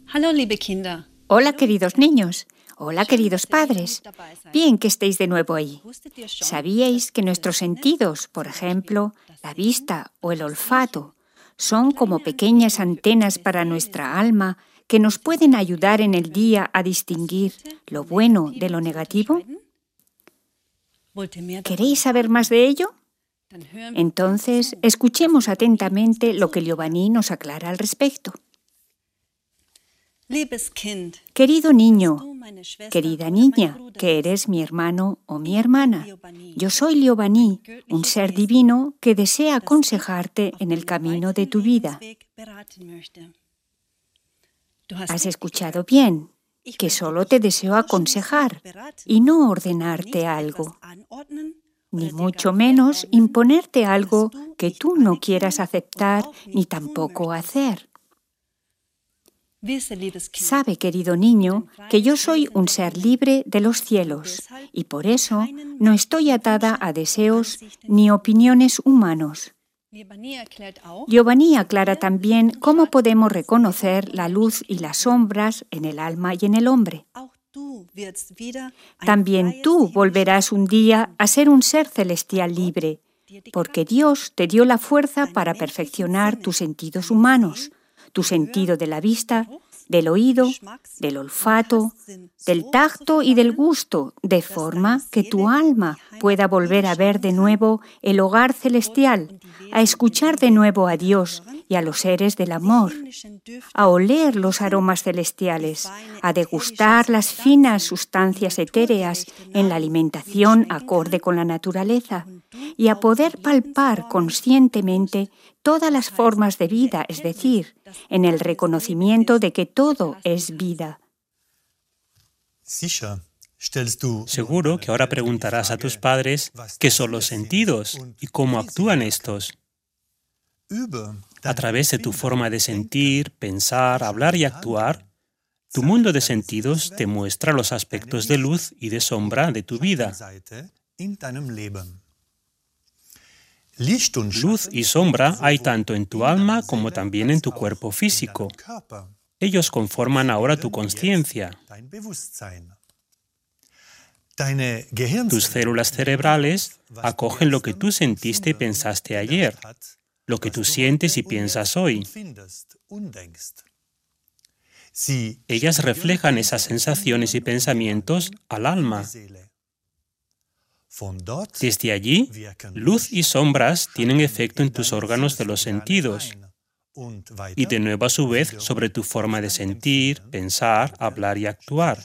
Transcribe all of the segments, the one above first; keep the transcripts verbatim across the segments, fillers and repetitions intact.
Hallo, liebe Kinder. Hola, queridos niños. Hola, queridos padres. Bien que estéis de nuevo ahí. ¿Sabíais que nuestros sentidos, por ejemplo, la vista o el olfato, son como pequeñas antenas para nuestra alma que nos pueden ayudar en el día a distinguir lo bueno de lo negativo? ¿Queréis saber más de ello? Entonces, escuchemos atentamente lo que Giovanni nos aclara al respecto. Querido niño, querida niña, que eres mi hermano o mi hermana, yo soy Giovanni, un ser divino que desea aconsejarte en el camino de tu vida. Has escuchado bien, que solo te deseo aconsejar y no ordenarte algo, ni mucho menos imponerte algo que tú no quieras aceptar ni tampoco hacer. Sabe, querido niño, que yo soy un ser libre de los cielos y por eso no estoy atada a deseos ni opiniones humanos. Giovanni aclara también cómo podemos reconocer la luz y las sombras en el alma y en el hombre. También tú volverás un día a ser un ser celestial libre, porque Dios te dio la fuerza para perfeccionar tus sentidos humanos, tu sentido de la vista, del oído, del olfato, del tacto y del gusto, de forma que tu alma pueda volver a ver de nuevo el hogar celestial, a escuchar de nuevo a Dios y a los seres del amor, a oler los aromas celestiales, a degustar las finas sustancias etéreas en la alimentación acorde con la naturaleza y a poder palpar conscientemente todas las formas de vida, es decir, en el reconocimiento de que todo es vida. Seguro que ahora preguntarás a tus padres qué son los sentidos y cómo actúan estos. A través de tu forma de sentir, pensar, hablar y actuar, tu mundo de sentidos te muestra los aspectos de luz y de sombra de tu vida. Luz y sombra hay tanto en tu alma como también en tu cuerpo físico. Ellos conforman ahora tu conciencia. Tus células cerebrales acogen lo que tú sentiste y pensaste ayer, lo que tú sientes y piensas hoy. Ellas reflejan esas sensaciones y pensamientos al alma. Desde allí, luz y sombras tienen efecto en tus órganos de los sentidos y de nuevo a su vez sobre tu forma de sentir, pensar, hablar y actuar.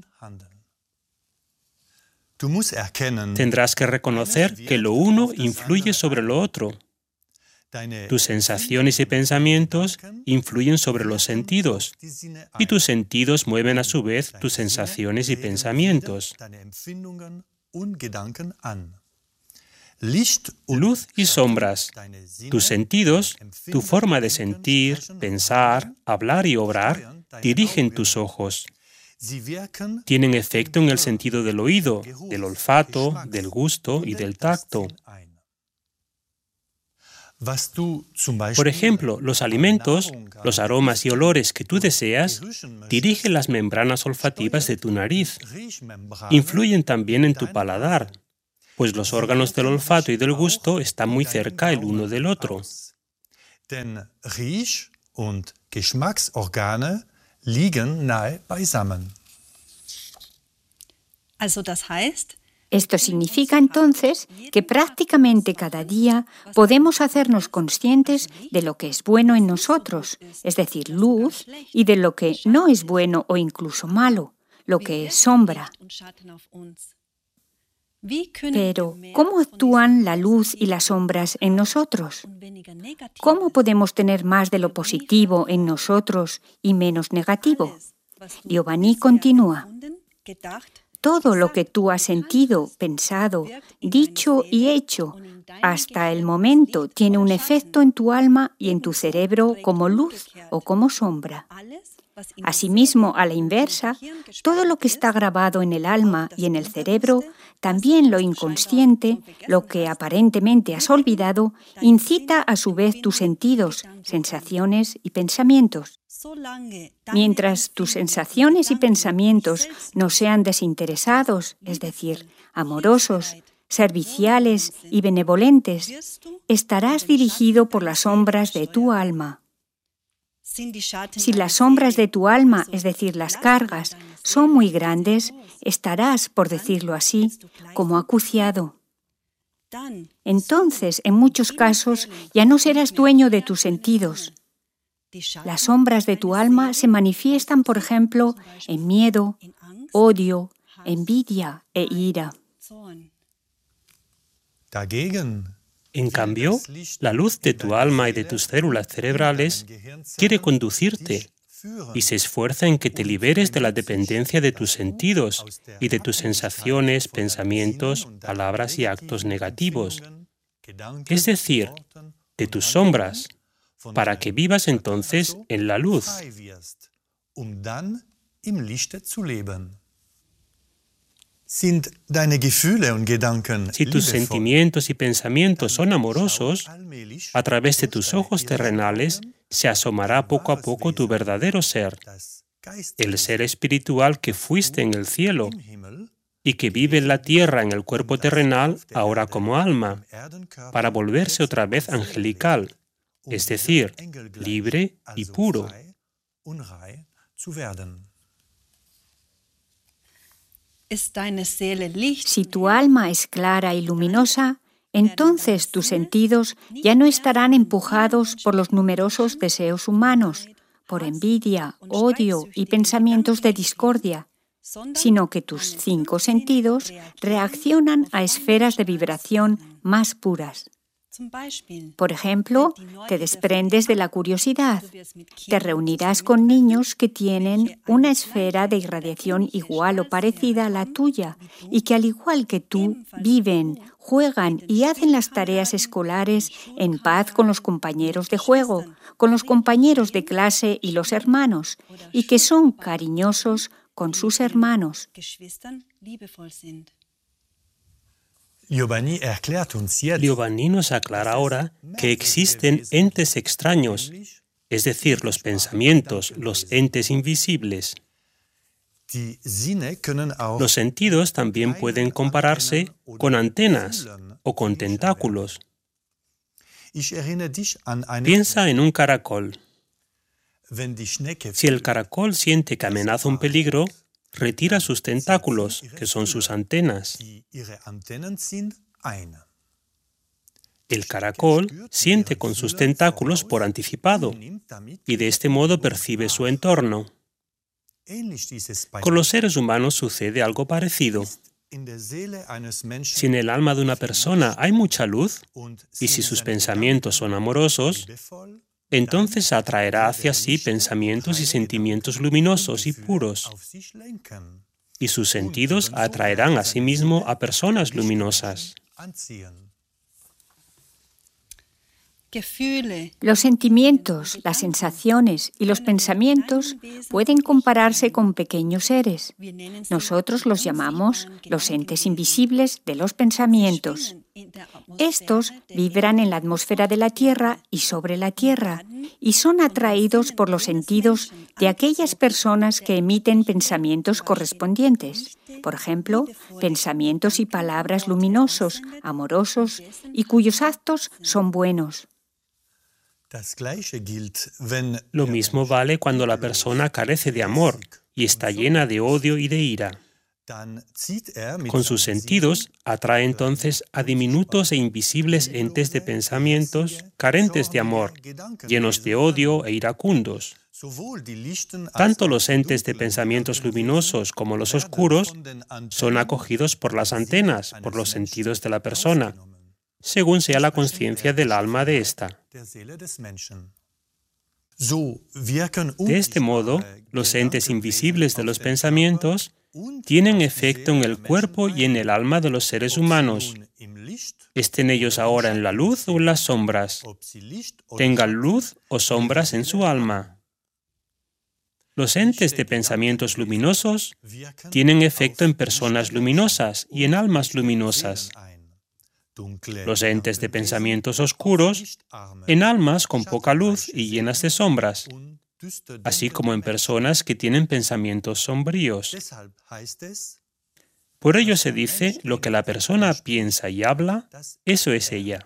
Tendrás que reconocer que lo uno influye sobre lo otro. Tus sensaciones y pensamientos influyen sobre los sentidos y tus sentidos mueven a su vez tus sensaciones y pensamientos. Luz y sombras, tus sentidos, tu forma de sentir, pensar, hablar y obrar, dirigen tus ojos. Tienen efecto en el sentido del oído, del olfato, del gusto y del tacto. Por ejemplo, los alimentos, los aromas y olores que tú deseas, dirigen las membranas olfativas de tu nariz. Influyen también en tu paladar, pues los órganos del olfato y del gusto están muy cerca el uno del otro. Also das heißt, Esto significa entonces que prácticamente cada día podemos hacernos conscientes de lo que es bueno en nosotros, es decir, luz, y de lo que no es bueno o incluso malo, lo que es sombra. Pero, ¿cómo actúan la luz y las sombras en nosotros? ¿Cómo podemos tener más de lo positivo en nosotros y menos negativo? Giovanni continúa. Todo lo que tú has sentido, pensado, dicho y hecho hasta el momento tiene un efecto en tu alma y en tu cerebro como luz o como sombra. Asimismo, a la inversa, todo lo que está grabado en el alma y en el cerebro, también lo inconsciente, lo que aparentemente has olvidado, incita a su vez tus sentidos, sensaciones y pensamientos. Mientras tus sensaciones y pensamientos no sean desinteresados, es decir, amorosos, serviciales y benevolentes, estarás dirigido por las sombras de tu alma. Si las sombras de tu alma, es decir, las cargas, son muy grandes, estarás, por decirlo así, como acuciado. Entonces, en muchos casos, ya no serás dueño de tus sentidos. Las sombras de tu alma se manifiestan, por ejemplo, en miedo, odio, envidia e ira. En cambio, la luz de tu alma y de tus células cerebrales quiere conducirte y se esfuerza en que te liberes de la dependencia de tus sentidos y de tus sensaciones, pensamientos, palabras y actos negativos, es decir, de tus sombras, para que vivas entonces en la luz. Si tus sentimientos y pensamientos son amorosos, a través de tus ojos terrenales se asomará poco a poco tu verdadero ser, el ser espiritual que fuiste en el cielo y que vive en la tierra en el cuerpo terrenal ahora como alma, para volverse otra vez angelical, es decir, libre y puro. Si tu alma es clara y luminosa, entonces tus sentidos ya no estarán empujados por los numerosos deseos humanos, por envidia, odio y pensamientos de discordia, sino que tus cinco sentidos reaccionan a esferas de vibración más puras. Por ejemplo, te desprendes de la curiosidad. Te reunirás con niños que tienen una esfera de irradiación igual o parecida a la tuya y que, al igual que tú, viven, juegan y hacen las tareas escolares en paz con los compañeros de juego, con los compañeros de clase y los hermanos, y que son cariñosos con sus hermanos. Giovanni nos aclara ahora que existen entes extraños, es decir, los pensamientos, los entes invisibles. Los sentidos también pueden compararse con antenas o con tentáculos. Piensa en un caracol. Si el caracol siente que amenaza un peligro, retira sus tentáculos, que son sus antenas. El caracol siente con sus tentáculos por anticipado y de este modo percibe su entorno. Con los seres humanos sucede algo parecido. Si en el alma de una persona hay mucha luz y si sus pensamientos son amorosos, entonces atraerá hacia sí pensamientos y sentimientos luminosos y puros. Y sus sentidos atraerán a sí mismo a personas luminosas. Los sentimientos, las sensaciones y los pensamientos pueden compararse con pequeños seres. Nosotros los llamamos los entes invisibles de los pensamientos. Estos vibran en la atmósfera de la Tierra y sobre la Tierra y son atraídos por los sentidos de aquellas personas que emiten pensamientos correspondientes. Por ejemplo, pensamientos y palabras luminosos, amorosos y cuyos actos son buenos. Lo mismo vale cuando la persona carece de amor y está llena de odio y de ira. Con sus sentidos atrae entonces a diminutos e invisibles entes de pensamientos carentes de amor, llenos de odio e iracundos. Tanto los entes de pensamientos luminosos como los oscuros son acogidos por las antenas, por los sentidos de la persona, según sea la conciencia del alma de ésta. De este modo, los entes invisibles de los pensamientos tienen efecto en el cuerpo y en el alma de los seres humanos, estén ellos ahora en la luz o en las sombras, tengan luz o sombras en su alma. Los entes de pensamientos luminosos tienen efecto en personas luminosas y en almas luminosas. Los entes de pensamientos oscuros en almas con poca luz y llenas de sombras, así como en personas que tienen pensamientos sombríos. Por ello se dice, lo que la persona piensa y habla, eso es ella.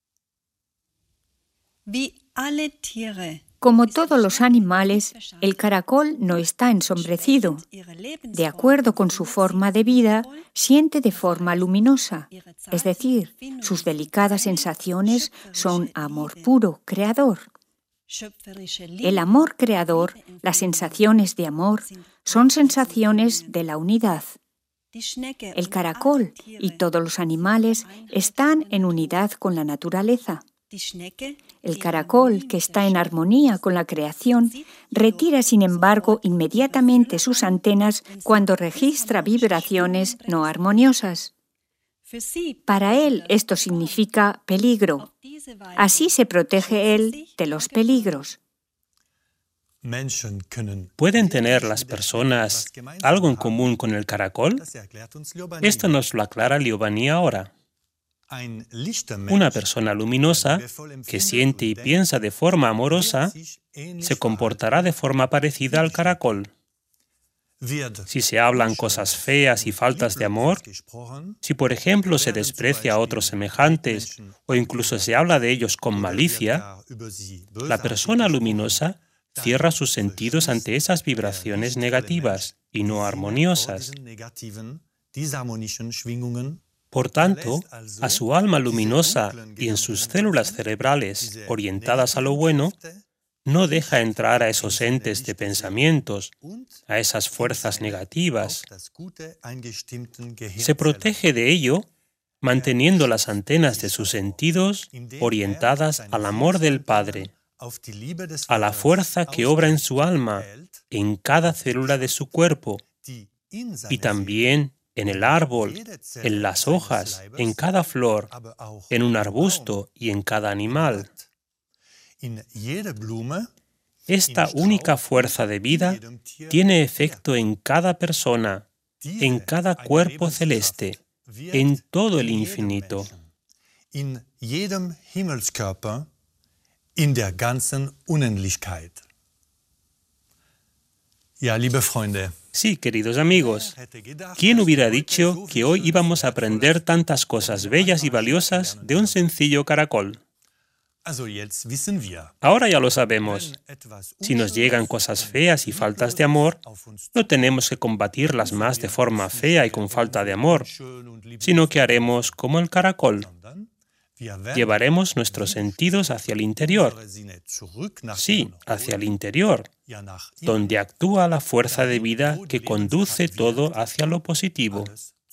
Como todos los animales, el caracol no está ensombrecido. De acuerdo con su forma de vida, siente de forma luminosa, es decir, sus delicadas sensaciones son amor puro, creador. El amor creador, las sensaciones de amor, son sensaciones de la unidad. El caracol y todos los animales están en unidad con la naturaleza. El caracol, que está en armonía con la creación, retira, sin embargo, inmediatamente sus antenas cuando registra vibraciones no armoniosas. Para él esto significa peligro. Así se protege él de los peligros. ¿Pueden tener las personas algo en común con el caracol? Esto nos lo aclara Liobani ahora. Una persona luminosa que siente y piensa de forma amorosa se comportará de forma parecida al caracol. Si se hablan cosas feas y faltas de amor, si por ejemplo se desprecia a otros semejantes o incluso se habla de ellos con malicia, la persona luminosa cierra sus sentidos ante esas vibraciones negativas y no armoniosas. Por tanto, a su alma luminosa y en sus células cerebrales orientadas a lo bueno, no deja entrar a esos entes de pensamientos, a esas fuerzas negativas. Se protege de ello manteniendo las antenas de sus sentidos orientadas al amor del Padre, a la fuerza que obra en su alma, en cada célula de su cuerpo, y también en el árbol, en las hojas, en cada flor, en un arbusto y en cada animal. Esta única fuerza de vida tiene efecto en cada persona, en cada cuerpo celeste, en todo el infinito. In der ganzen Unendlichkeit. Ja, liebe Freunde. Sí, queridos amigos, ¿quién hubiera dicho que hoy íbamos a aprender tantas cosas bellas y valiosas de un sencillo caracol? Ahora ya lo sabemos. Si nos llegan cosas feas y faltas de amor, no tenemos que combatirlas más de forma fea y con falta de amor, sino que haremos como el caracol. Llevaremos nuestros sentidos hacia el interior. Sí, hacia el interior, donde actúa la fuerza de vida que conduce todo hacia lo positivo.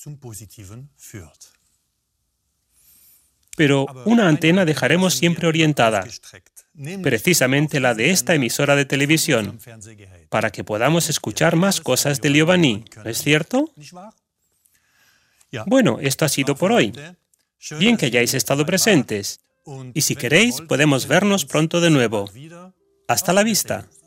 Pero una antena dejaremos siempre orientada, precisamente la de esta emisora de televisión, para que podamos escuchar más cosas de Liobani, ¿no es cierto? Bueno, esto ha sido por hoy. Bien que hayáis estado presentes. Y si queréis, podemos vernos pronto de nuevo. Hasta la vista.